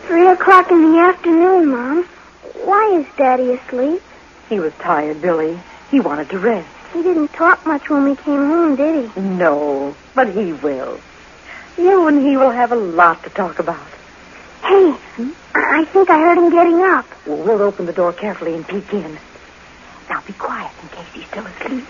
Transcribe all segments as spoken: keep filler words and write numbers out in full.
three o'clock in the afternoon, Mom. Why is Daddy asleep? He was tired, Billy. He wanted to rest. He didn't talk much when we came home, did he? No, but he will. You and he will have a lot to talk about. Hey, hmm? I think I heard him getting up. Well, we'll open the door carefully and peek in. Now be quiet in case he's still asleep.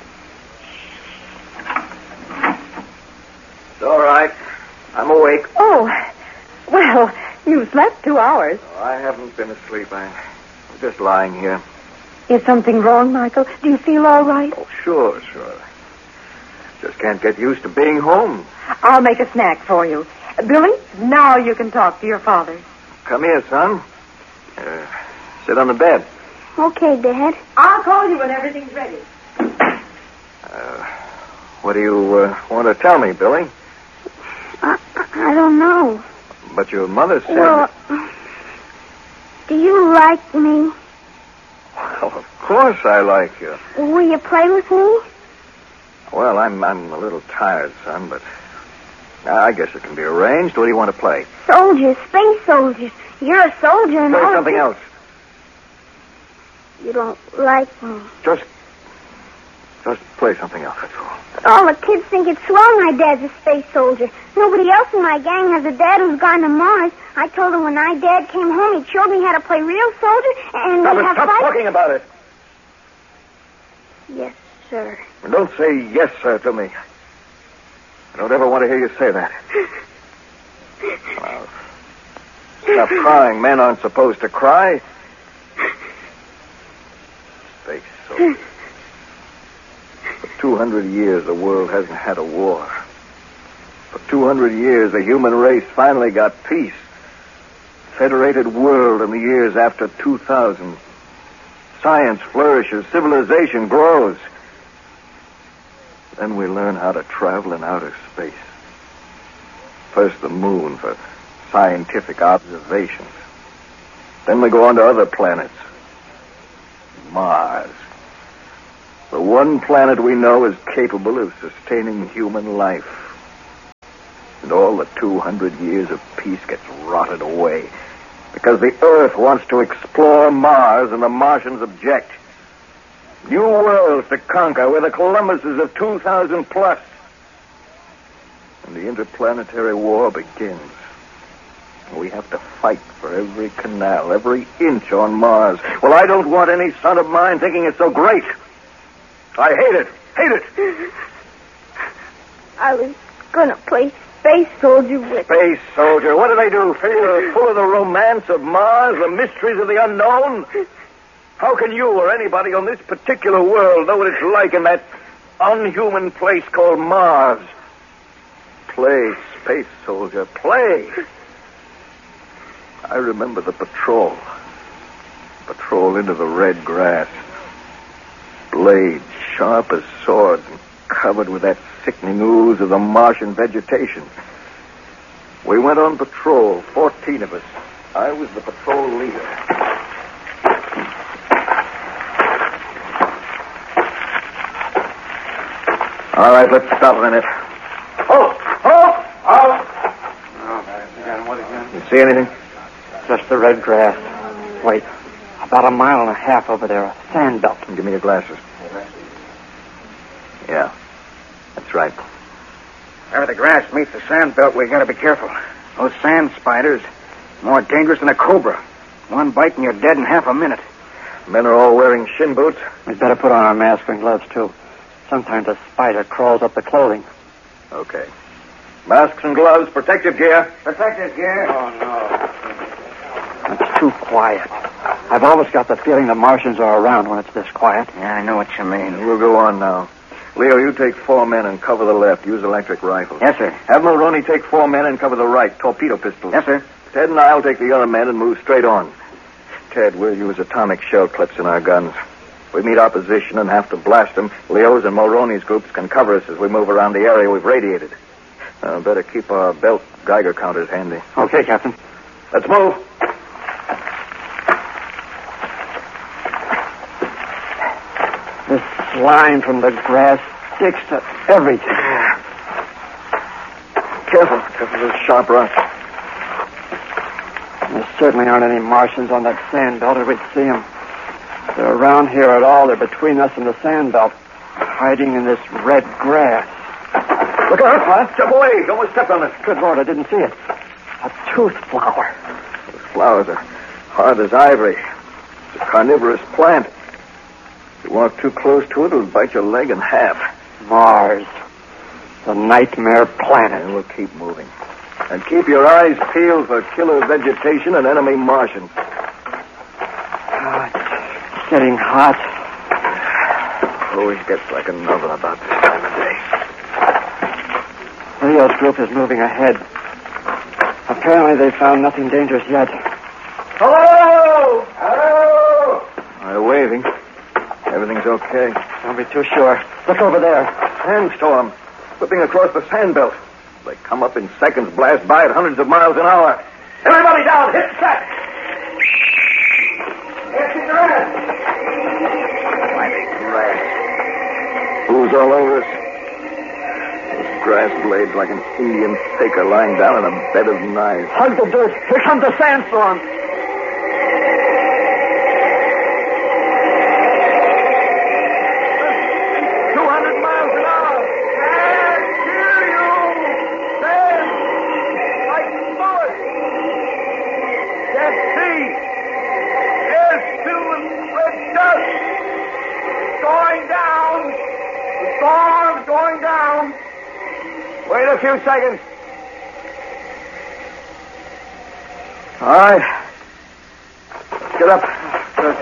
It's all right. I'm awake. Oh, well, you slept two hours. Oh, I haven't been asleep. I'm just lying here. Is something wrong, Michael? Do you feel all right? Oh, sure, sure. Just can't get used to being home. I'll make a snack for you. Billy, now you can talk to your father. Come here, son. Uh, sit on the bed. Okay, Dad. I'll call you when everything's ready. Uh, what do you uh, want to tell me, Billy? I, I don't know. But your mother said... Well, do you like me? Well, of course I like you. Will you play with me? Well, I'm I'm a little tired, son, but I guess it can be arranged. What do you want to play? Soldiers, space soldiers. You're a soldier and Play all something the... else. You don't like me. Just, just play something else, that's all. But all the kids think it's swell my dad's a space soldier. Nobody else in my gang has a dad who's gone to Mars. I told him when my dad came home, he showed me how to play real soldier and Stop we it, have stop fights. talking about it. Yes, sir. And don't say yes, sir, to me. I don't ever want to hear you say that. Well, stop crying. Men aren't supposed to cry. Space soldiers. For two hundred years, the world hasn't had a war. For two hundred years, the human race finally got peace. Federated world in the years after two thousand. Science flourishes, civilization grows. Then we learn how to travel in outer space. First the moon for scientific observations. Then we go on to other planets. Mars. The one planet we know is capable of sustaining human life. And all the two hundred years of peace gets rotted away because the Earth wants to explore Mars and the Martians object. New worlds to conquer where the Columbuses of two thousand plus. And the interplanetary war begins. We have to fight for every canal, every inch on Mars. Well, I don't want any son of mine thinking it's so great. I hate it. Hate it. I was gonna play space soldier with... Space soldier. What do they do? Fill you full of the romance of Mars, the mysteries of the unknown? How can you or anybody on this particular world know what it's like in that unhuman place called Mars? Play, space soldier, play. I remember the patrol. Patrol into the red grass. Blades sharp as swords and covered with that sickening ooze of the Martian vegetation. We went on patrol, fourteen of us. I was the patrol leader. All right, let's stop a minute. Halt! Halt! Halt! Oh, again, what again? You see anything? Just the red grass. Wait, about a mile and a half over there, a sand belt. Give me your glasses. Yeah, that's right. Where the grass meets the sand belt, we gotta be careful. Those sand spiders, more dangerous than a cobra. One bite and you're dead in half a minute. Men are all wearing shin boots. We'd better put on our masks and gloves, too. Sometimes a spider crawls up the clothing. Okay. Masks and gloves, protective gear. Protective gear? Oh, no. It's too quiet. I've always got the feeling the Martians are around when it's this quiet. Yeah, I know what you mean. We'll go on now. Leo, you take four men and cover the left. Use electric rifles. Yes, sir. Have Mulroney take four men and cover the right. Torpedo pistols. Yes, sir. Ted and I'll take the other men and move straight on. Ted, we'll use atomic shell clips in our guns. If we meet opposition and have to blast them, Leo's and Mulroney's groups can cover us as we move around the area we've radiated. Uh, better keep our belt Geiger counters handy. Okay, Captain. Let's move. This line from the grass sticks to everything. Careful. Careful of those sharp rocks. certainly aren't any Martians on that sand belt, or we'd see them. If they're around here at all, they're between us and the sand belt, hiding in this red grass. Look out! What? Jump away! You almost stepped on it. Good Lord, I didn't see it. A tooth flower. Those flowers are hard as ivory. It's a carnivorous plant. If you walk too close to it, it'll bite your leg in half. Mars. The nightmare planet. And we'll keep moving. And keep your eyes peeled for killer vegetation and enemy Martians. Oh, it's getting hot. Always gets like an oven about this time of day. Leo's group is moving ahead. Apparently they found nothing dangerous yet. Hello! Hello! They're waving. Everything's okay. Don't be too sure. Look over there. Sandstorm. Whipping across the sand belt. They come up in seconds, blast by at hundreds of miles an hour. Everybody down, hit track. Yes, in grass. Mighty grass. Ooze all over us. Those grass blades like an Indian faker lying down in a bed of knives. Hug the dirt. Here comes the sandstorm. two hundred miles an hour. Sand, hear you. Sand, like bullets. Can't see. Air's filled with red dust. It's going down. The storm's going down. Wait a few seconds. All right. Let's get up. Good.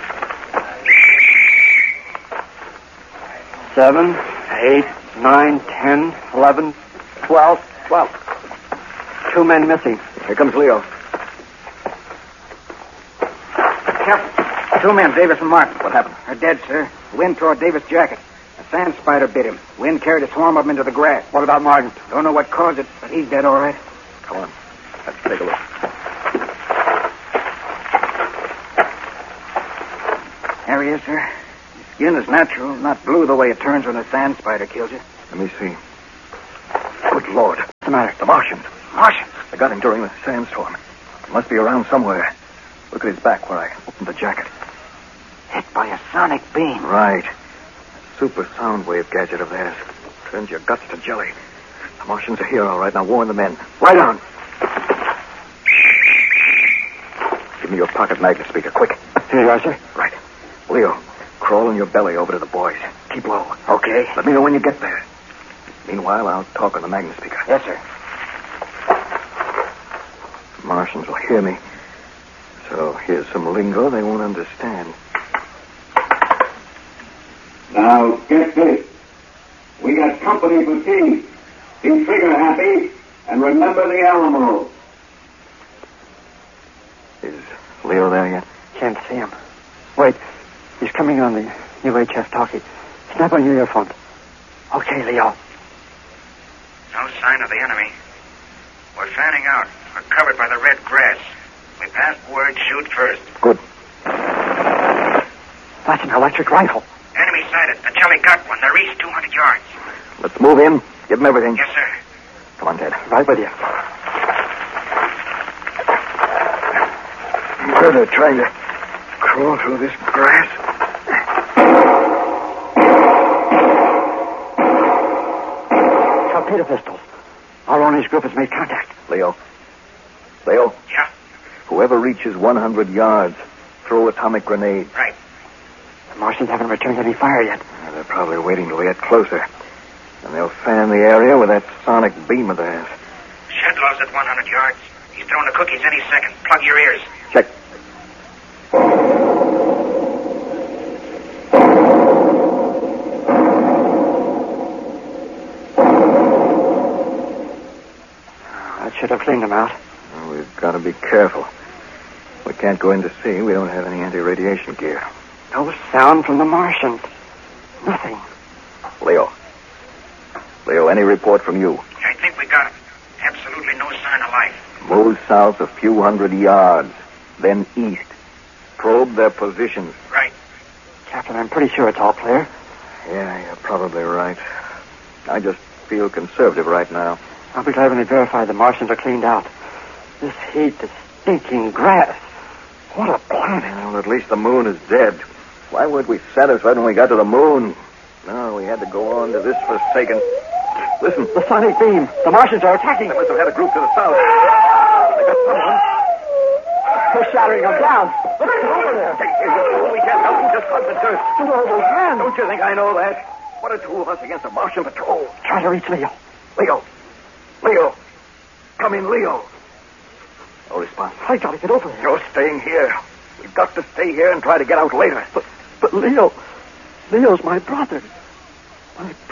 Seven, eight, nine, ten, eleven, twelve, twelve. Two men missing. Here comes Leo. Captain, two men, Davis and Martin. What happened? Are dead, sir. Wind tore Davis' jacket. A sand spider bit him. Wind carried a swarm of them into the grass. What about Martin? Don't know what caused it, but he's dead all right. Come on. Let's take a look. There he is, sir. His skin is natural, not blue the way it turns when a sand spider kills you. Let me see. Good Lord. What's the matter? The Martians. Martians. I got him during the sandstorm. He must be around somewhere. Look at his back where I opened the jacket. Hit by a sonic beam. Right. A super sound wave gadget of theirs. Turns your guts to jelly. The Martians are here, all right. Now warn the men. Right on. Give me your pocket magnet speaker, quick. Here you are, sir. Right. Leo, crawl on your belly over to the boys. Keep low. Okay. Let me know when you get there. Meanwhile, I'll talk on the magnet speaker. Yes, sir. The Martians will hear me. So here's some lingo they won't understand. Now, get this. We got company for tea. Be trigger happy and remember the Alamo. Is Leo there yet? Can't see him. Wait. He's coming on the U H F talkie. Snap on your earphones. Okay, Leo. No sign of the enemy. We're fanning out. We're covered by the red grass. We passed word, shoot first. Good. That's an electric rifle. Enemy sighted. The Jelly got one. They're east two hundred yards. Let's move in. Give them everything. Yes, sir. Come on, Ted. Right with you. Where they're trying to crawl through this grass. Torpedo pistols. Our own group has made contact. Leo. Leo. Yeah? Whoever reaches one hundred yards, throw atomic grenades. Right. The Martians haven't returned any fire yet. Uh, they're probably waiting till we get closer. And they'll fan the area with that sonic beam of theirs. Shedlow's at one hundred yards. He's throwing the cookies any second. Plug your ears. Check. That should have cleaned them out. Well, we've got to be careful. We can't go in to see. We don't have any anti-radiation gear. No sound from the Martians. Nothing. Leo. Leo, any report from you? I think we got him. Absolutely no sign of life. Move south a few hundred yards, then east. Probe their positions. Right. Captain, I'm pretty sure it's all clear. Yeah, you're probably right. I just feel conservative right now. I'll be glad when they verify the Martians are cleaned out. This heat, this stinking grass. What a planet. Well, at least the moon is dead. Why weren't we satisfied when we got to the moon? No, we had to go on to this forsaken... Listen. The sonic beam. The Martians are attacking They them. must have had a group to the south. They got someone. They're shattering them down. Let's get over there. Hey, hey, hey, we can't help them. Just hug the dirt. Look at those hands. Don't you think I know that? What are two of us against a Martian patrol? Try to reach Leo. Leo. Leo. Come in, Leo. No response. I gotta get over there. You're staying here. We've got to stay here and try to get out later. But, but Leo, Leo's my brother. My